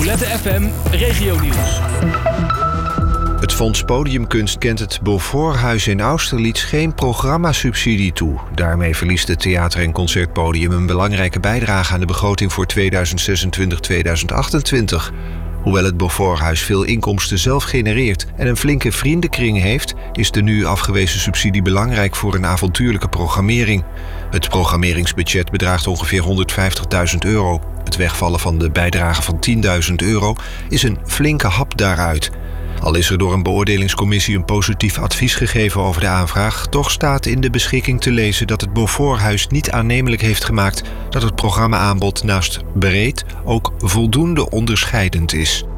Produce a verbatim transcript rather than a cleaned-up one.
Roulette F M Regionieuws. Het Fonds Podiumkunst kent het Beauforthuis in Austerlitz geen programmasubsidie toe. Daarmee verliest het theater- en concertpodium een belangrijke bijdrage aan de begroting voor tweeduizend zesentwintig tot tweeduizend achtentwintig. Hoewel het Beauforthuis veel inkomsten zelf genereert en een flinke vriendenkring heeft, is de nu afgewezen subsidie belangrijk voor een avontuurlijke programmering. Het programmeringsbudget bedraagt ongeveer honderdvijftigduizend euro. Het wegvallen van de bijdrage van tienduizend euro is een flinke hap daaruit. Al is er door een beoordelingscommissie een positief advies gegeven over de aanvraag, toch staat in de beschikking te lezen dat het Beauforthuis niet aannemelijk heeft gemaakt dat het programmaaanbod naast breed ook voldoende onderscheidend is.